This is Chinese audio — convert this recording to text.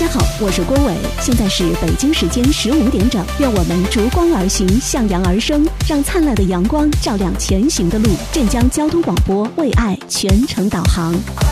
好，我是郭伟，现在是北京时间15点整，愿我们逐光而行，向阳而生，让灿烂的阳光照亮前行的路。镇江交通广播为爱全程导航。